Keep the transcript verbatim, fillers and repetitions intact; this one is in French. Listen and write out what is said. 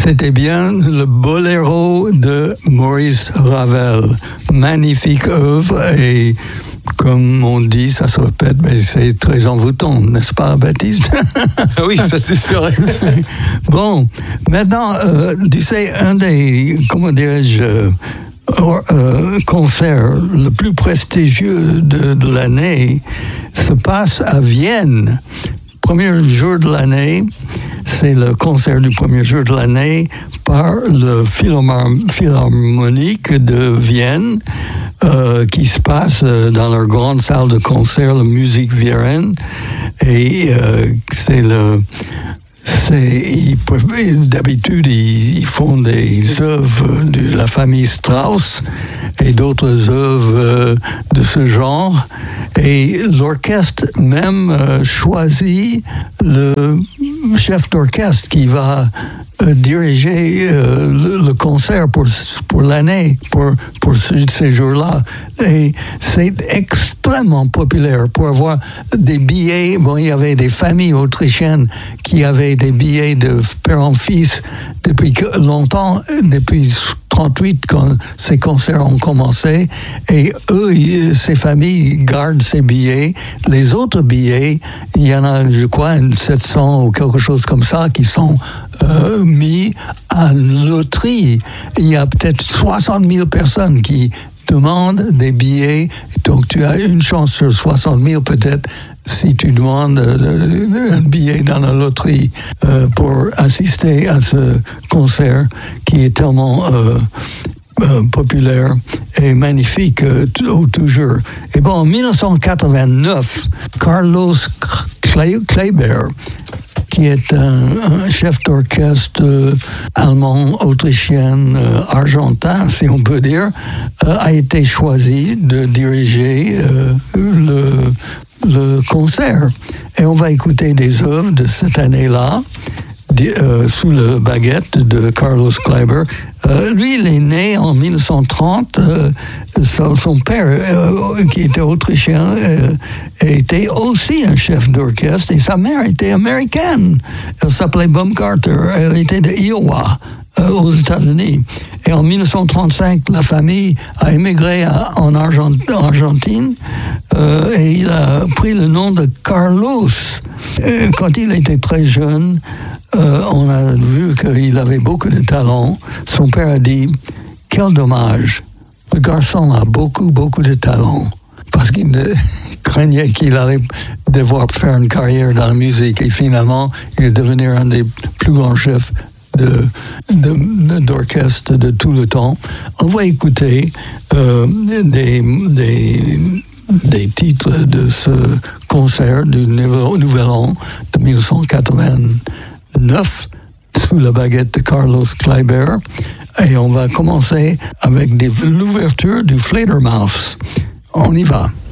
c'était bien le Boléro de Maurice Ravel. Magnifique œuvre et comme on dit, ça se répète, mais c'est très envoûtant, n'est-ce pas, Baptiste? Oui, ça c'est sûr. Bon, maintenant, euh, tu sais, un des, comment dirais-je, euh, euh, concerts le plus prestigieux de, de l'année se passe à Vienne. Premier jour de l'année, c'est le concert du premier jour de l'année par le Philharmonique de Vienne, euh, qui se passe dans leur grande salle de concert, le Musikverein. Et euh, c'est le... C'est, ils, d'habitude, ils, ils font des œuvres de la famille Strauss et d'autres œuvres euh, de ce genre. Et l'orchestre même euh, choisit le chef d'orchestre qui va euh, diriger euh, le, le concert pour, pour l'année, pour, pour ce, ces jours-là. Et c'est extrêmement populaire pour avoir des billets. Bon, il y avait des familles autrichiennes qui avaient des billets de père en fils depuis longtemps, depuis trente-huit quand ces concerts ont commencé, et eux, ces familles gardent ces billets. Les autres billets, il y en a, je crois, sept cents ou quelque chose comme ça qui sont euh, mis à loterie. Il y a peut-être soixante mille personnes qui demandent des billets, donc tu as une chance sur soixante mille peut-être si tu demandes euh, un billet dans la loterie euh, pour assister à ce concert qui est tellement euh, euh, populaire et magnifique euh, t- toujours. Et bon, en dix-neuf cent quatre-vingt-neuf, Carlos Kleiber, qui est un, un chef d'orchestre euh, allemand, autrichien, euh, argentin, si on peut dire, euh, a été choisi de diriger euh, le, le concert. Et on va écouter des œuvres de cette année-là, euh, sous la baguette de Carlos Kleiber. Euh, lui, il est né en dix-neuf cent trente. Euh, son, son père, euh, qui était autrichien, euh, était aussi un chef d'orchestre, et sa mère était américaine. Elle s'appelait Baumgartner. Elle était de Iowa, euh, aux États-Unis. Et en dix-neuf cent trente-cinq, la famille a émigré à, en Argent, Argentine, euh, et il a pris le nom de Carlos. Et quand il était très jeune, Euh, on a vu qu'il avait beaucoup de talent. Son père a dit, quel dommage, le garçon a beaucoup, beaucoup de talent, parce qu'il craignait qu'il allait devoir faire une carrière dans la musique, et finalement, il est devenu un des plus grands chefs de, de, d'orchestre de tout le temps. On va écouter euh, des... des des titres de ce concert du Nouvel An de dix-neuf cent quatre-vingt-neuf sous la baguette de Carlos Kleiber, et on va commencer avec des, l'ouverture du Fledermaus. On y va.